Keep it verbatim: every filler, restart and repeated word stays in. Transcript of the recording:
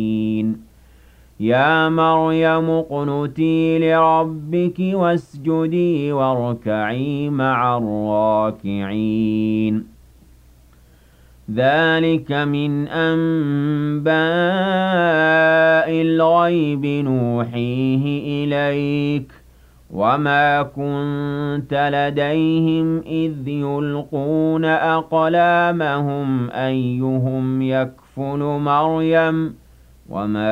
يا مريم اقنتي لربك واسجدي واركعي مع الراكعين ذلك من أنباء الغيب نوحيه إليك وما كنت لديهم إذ يلقون أقلامهم أيهم يكفل مريم وما